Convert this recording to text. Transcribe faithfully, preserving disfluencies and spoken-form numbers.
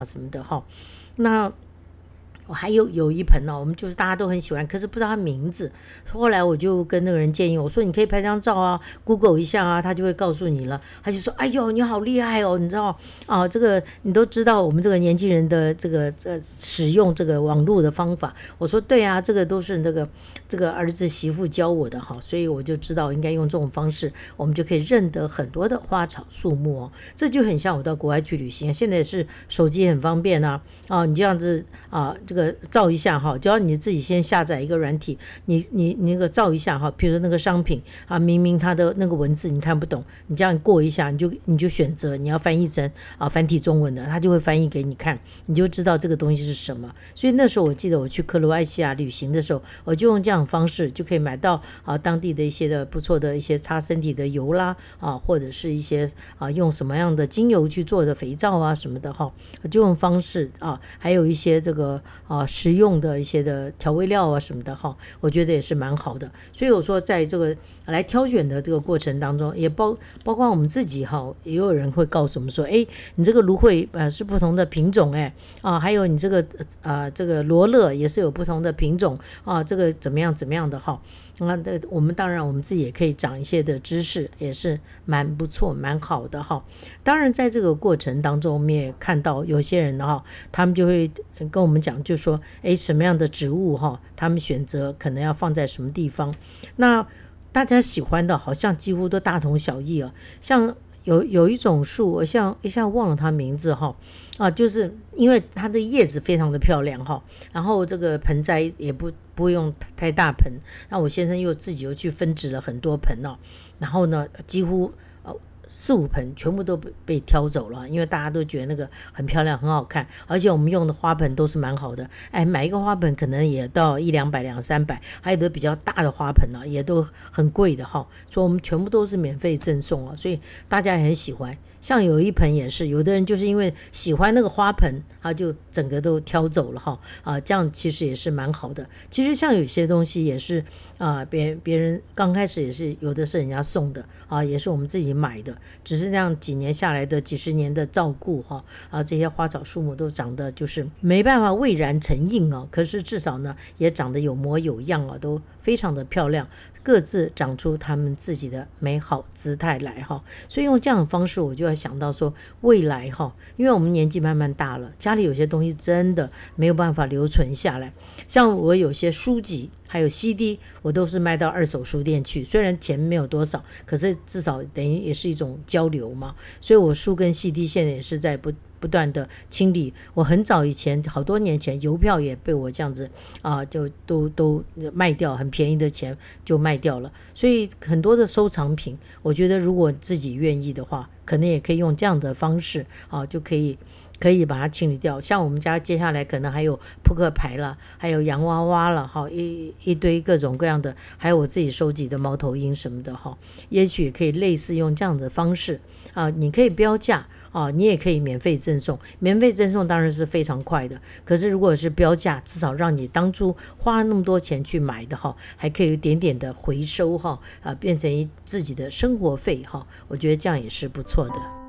什么的哈。那我还有有一盆呢、哦，我们就是大家都很喜欢，可是不知道它名字。后来我就跟那个人建议，我说你可以拍张照啊 ，Google 一下啊，他就会告诉你了。他就说：“哎呦，你好厉害哦，你知道啊，这个你都知道我们这个年轻人的这个这使用这个网络的方法。”我说：“对啊，这个都是这个这个儿子媳妇教我的哈，所以我就知道应该用这种方式，我们就可以认得很多的花草树木哦。这就很像我到国外去旅行，现在也是手机很方便啊，啊，你这样子啊，这个。”照一下哈，只要你自己先下载一个软体，你你你那个照一下哈，比如说那个商品啊，明明它的那个文字你看不懂，你这样过一下，你就你就选择你要翻译成啊繁体中文的，它就会翻译给你看，你就知道这个东西是什么。所以那时候我记得我去克罗埃西亚旅行的时候，我就用这样的方式就可以买到啊当地的一些的不错的一些擦身体的油啦啊，或者是一些啊用什么样的精油去做的肥皂啊什么的哈，就用方式啊，还有一些这个啊食用的一些的调味料啊什么的哈，我觉得也是蛮好的。所以我说在这个来挑选的这个过程当中，也包包括我们自己哈，也有人会告诉我们说，哎，你这个芦荟呃是不同的品种哎啊，还有你这个啊、呃、这个罗勒也是有不同的品种啊，这个怎么样怎么样的哈。那我们当然我们自己也可以长一些的知识，也是蛮不错蛮好的哈。当然在这个过程当中，我们也看到有些人哈，他们就会跟我们讲，就说哎什么样的植物哈，他们选择可能要放在什么地方。那大家喜欢的好像几乎都大同小异啊，像有有一种树，我像一下忘了它名字哈啊，就是因为它的叶子非常的漂亮哈，然后这个盆栽也不不会用太大盆，那我先生又自己又去分植了很多盆哦，然后呢几乎呃四五盆全部都被挑走了，因为大家都觉得那个很漂亮很好看，而且我们用的花盆都是蛮好的，哎，买一个花盆可能也到一两百两三百，还有的比较大的花盆呢、啊、也都很贵的哈，所以我们全部都是免费赠送啊，所以大家也很喜欢。像有一盆也是，有的人就是因为喜欢那个花盆，他就整个都挑走了哈啊，这样其实也是蛮好的。其实像有些东西也是啊，别别人刚开始也是有的是人家送的啊，也是我们自己买的，只是这样几年下来的几十年的照顾哈啊，这些花草树木都长得就是没办法蔚然成荫啊，可是至少呢也长得有模有样啊，都非常的漂亮，各自长出他们自己的美好姿态来哈。所以用这样的方式，我就要想到说未来哈，因为我们年纪慢慢大了，家里有些东西真的没有办法留存下来，像我有些书籍还有 C D 我都是卖到二手书店去，虽然钱没有多少，可是至少等于也是一种交流嘛，所以我书跟 C D 现在也是在不不断的清理。我很早以前好多年前邮票也被我这样子啊、呃，就都都卖掉，很便宜的钱就卖掉了。所以很多的收藏品，我觉得如果自己愿意的话，可能也可以用这样的方式啊，就可以可以把它清理掉。像我们家接下来可能还有扑克牌了，还有洋娃娃了，哈，一一堆各种各样的，还有我自己收集的猫头鹰什么的哈，也许也可以类似用这样的方式啊，你可以标价。哦，你也可以免费赠送，免费赠送当然是非常快的，可是如果是标价，至少让你当初花了那么多钱去买的哈，还可以有一点点的回收哈，啊，变成自己的生活费哈，我觉得这样也是不错的。